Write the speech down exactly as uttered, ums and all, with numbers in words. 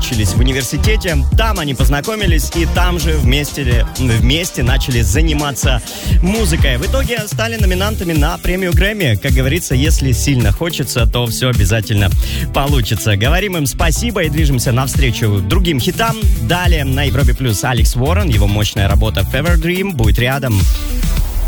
учились в университете. Там они познакомились и там же вместе, вместе начали заниматься музыкой. В итоге стали номинантами на премию Грэмми. Как говорится, если сильно хочется, то все обязательно получится. Говорим им спасибо и движемся навстречу другим хитам. Далее на Европе Плюс Алекс Уоррен, его мощная работа Fever Dream будет рядом.